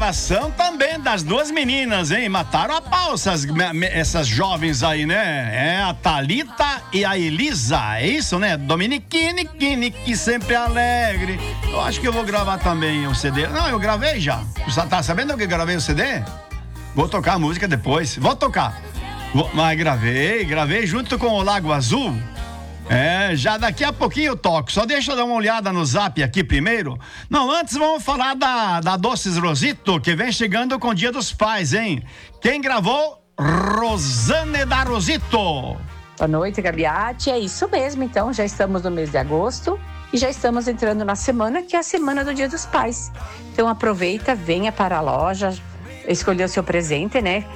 gravação também das duas meninas, hein? Mataram a pau essas jovens aí, né? É a Thalita e a Elisa, é isso, né? Dominiquine, que sempre alegre. Eu acho que eu vou gravar também o CD. Não, eu gravei já. Você tá sabendo que eu gravei o CD? Vou tocar a música depois. Vou tocar. Mas gravei junto com o Lago Azul. Já daqui a pouquinho eu toco. Só deixa eu dar uma olhada no zap aqui primeiro. Não, antes vamos falar da Doces Rosito, que vem chegando com o Dia dos Pais, hein? Quem gravou? Rosane da Rosito. Boa noite, Gabiati. É isso mesmo, então. Já estamos no mês de agosto e já estamos entrando na semana, que é a semana do Dia dos Pais. Então aproveita, venha para a loja, escolher o seu presente, né?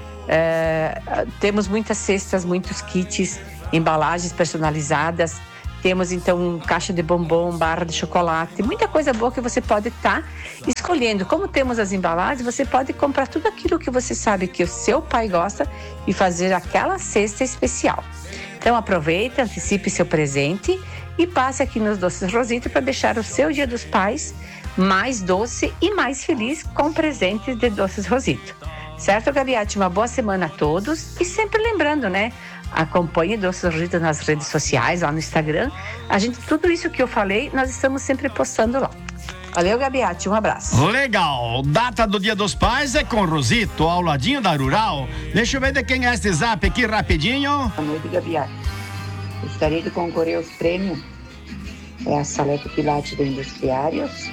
Temos muitas cestas, muitos kits, embalagens personalizadas. Temos então caixa de bombom, barra de chocolate, muita coisa boa que você pode estar escolhendo. Como temos as embalagens, você pode comprar tudo aquilo que você sabe que o seu pai gosta e fazer aquela cesta especial. Então aproveita, antecipe seu presente e passe aqui nos Doces Rosito para deixar o seu Dia dos Pais mais doce e mais feliz com presentes de Doces Rosito. Certo, Gabiati? Uma boa semana a todos e sempre lembrando, né? Acompanhe Doces Rosito nas redes sociais, lá no Instagram. Tudo isso que eu falei, nós estamos sempre postando lá. Valeu, Gabiati, um abraço. Legal, data do Dia dos Pais é com Rosito, ao ladinho da Rural. Deixa eu ver de quem é este zap aqui rapidinho. Boa noite, Gabiati. Gostaria de concorrer aos prêmios. É a Salete Pilate da Industriários.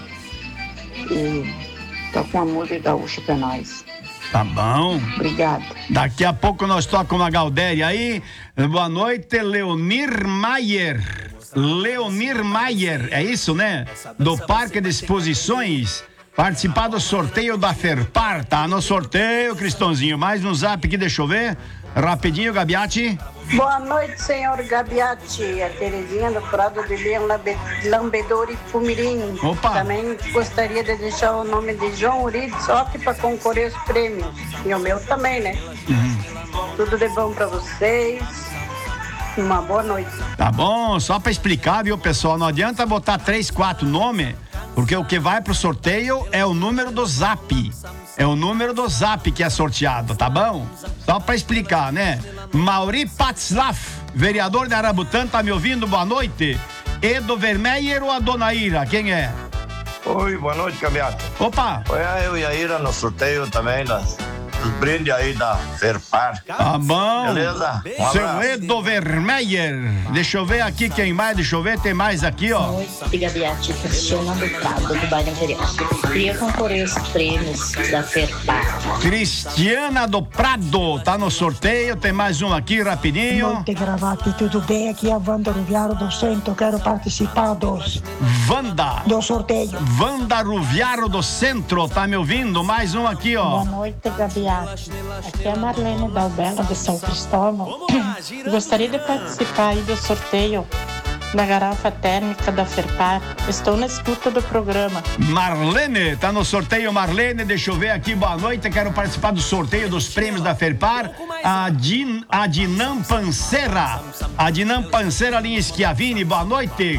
E toca uma música gaúcha pra nós. Tá bom. Obrigada. Daqui a pouco nós tocamos uma Galdéria aí. Boa noite, Leonir Maier. Leonir Maier, é isso, né? Do Parque de Exposições. Participar do sorteio da Ferpar. Tá no sorteio, Cristãozinho. Mais no zap aqui, deixa eu ver. Rapidinho, Gabiati. Boa noite, senhor Gabiati. A Terezinha do Prado de Leão Lambedor e Fumirim. Opa. Também gostaria de deixar o nome de João Uribe, só que para concorrer aos prêmios. E o meu também, né? Tudo de bom para vocês. Uma boa noite. Tá bom, só pra explicar, viu, pessoal? Não adianta botar 3, 4 nomes, porque o que vai pro sorteio é o número do zap. É o número do zap que é sorteado, tá bom? Só pra explicar, né? Mauri Patzlaff, vereador de Arabutã, tá me ouvindo? Boa noite. Edo Vermeyer ou a dona Ira? Quem é? Oi, boa noite, Gabiata. Opa! Foi eu e a Ira no sorteio também dos brindes aí da Ferpar. Tá bom. Beleza? Seu Edo Vermeyer. Deixa eu ver aqui quem mais, deixa eu ver, tem mais aqui, ó. Boa noite, Gabiati. Cristiana do Prado, do bairro Imperial. Queria concorrer aos prêmios da Ferpar. Cristiana do Prado, tá no sorteio, tem mais um aqui, rapidinho. Boa noite, Gravati, tudo bem? Aqui é a Wanda Ruviaro do Centro, quero participar do sorteio. Wanda Ruviaro do Centro, tá me ouvindo? Mais um aqui, ó. Boa noite, Gabiati. Aqui é a Marlene Dalbella de São Cristóvão. Gostaria de participar aí do sorteio da garrafa térmica da Ferpar. Estou na escuta do programa. Marlene, tá no sorteio, Marlene, deixa eu ver aqui, boa noite, quero participar do sorteio dos prêmios da Ferpar. A Dinam Pancera ali em Schiavini, boa noite.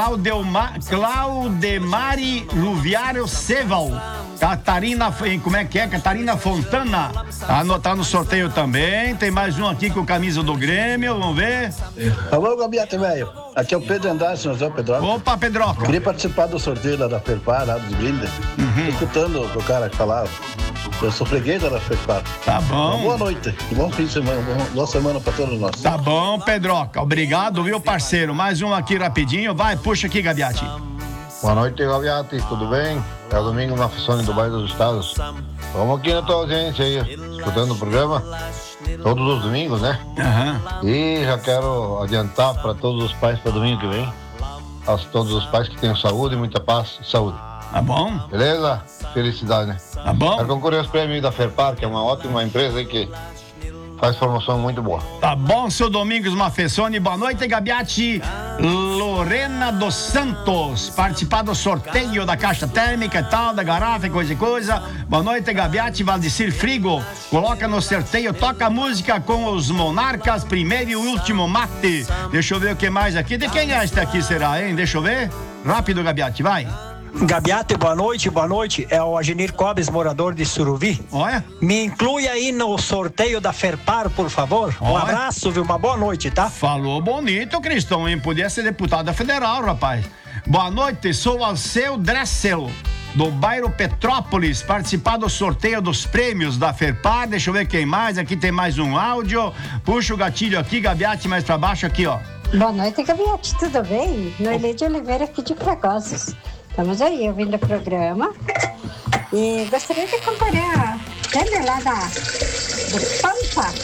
Claudemari Ruviário Seval. Catarina, como é que é? Catarina Fontana, anotar no sorteio também. Tem mais um aqui com camisa do Grêmio, vamos ver. Alô, Gabiata, velho. Aqui é o Pedro Andrade, senhor Pedroca. Opa, Pedroca. Queria participar do sorteio da Ferpar, lá dos brindes. Escutando o cara que falava. Eu sou freguês da Ferpar. Tá bom. Boa noite. Bom fim de semana. Boa semana pra todos nós. Tá bom, Pedroca. Obrigado, viu, parceiro? Mais um aqui rapidinho. Vai, puxa aqui, Gabiati. Boa noite, Gaviati, tudo bem? É o domingo na Façone do Bairro dos Estados. Vamos aqui na tua audiência aí, escutando o programa, todos os domingos, né? E já quero adiantar para todos os pais para domingo que vem, a todos os pais que tenham saúde, muita paz e saúde. Tá bom? Beleza? Felicidade, né? Tá bom? Quero concorrer aos prêmios da Ferpar, que é uma ótima empresa aí que faz promoção muito boa. Tá bom, seu Domingos Mafessoni, boa noite, Gabiati. Lorena dos Santos, participar do sorteio da caixa térmica e tal, da garrafa e coisa e coisa. Boa noite, Gabiati. Valdecir Frigo, coloca no sorteio, toca a música com os Monarcas, primeiro e último mate. Deixa eu ver o que mais aqui. De quem é este aqui, será, hein? Deixa eu ver. Rápido, Gabiati, vai. Gabiati, boa noite, boa noite. É o Agenir Cobes, morador de Suruvi. Olha. Me inclui aí no sorteio da Ferpar, por favor. Um abraço, viu? Uma boa noite, tá? Falou bonito, Cristão, hein? Podia ser deputada federal, rapaz. Boa noite, sou Alceu Dressel, do bairro Petrópolis, participar do sorteio dos prêmios da Ferpar. Deixa eu ver quem mais, aqui tem mais um áudio. Puxa o gatilho aqui, Gabiati, mais pra baixo aqui, ó. Boa noite, Gabiati, tudo bem? Noeli de Oliveira aqui de Fragosos. Estamos aí ouvindo o programa e gostaria de acompanhar a Tânia lá do Pampa,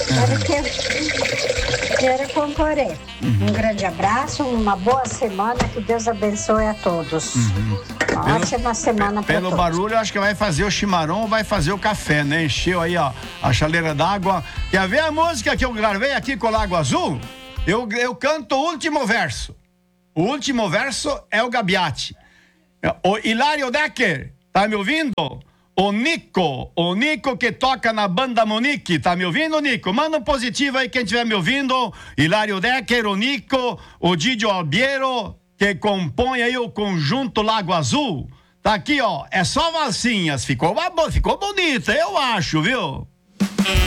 quero concorrer. Um grande abraço, uma boa semana, que Deus abençoe a todos. Uma ótima semana para todos. Pelo barulho, eu acho que vai fazer o chimarrão ou vai fazer o café, né? Encheu aí, ó, a chaleira d'água. Quer ver a música que eu gravei aqui com o Lago Azul? Eu canto o último verso. O último verso é o Gabiati. O Hilário Decker, tá me ouvindo? O Nico que toca na banda Monique, tá me ouvindo, Nico? Manda um positivo aí quem estiver me ouvindo. Hilário Decker, o Nico, o Didio Albiero, que compõe aí o conjunto Lago Azul. Tá aqui, ó, é só valsinhas. Ficou bonita, eu acho, viu?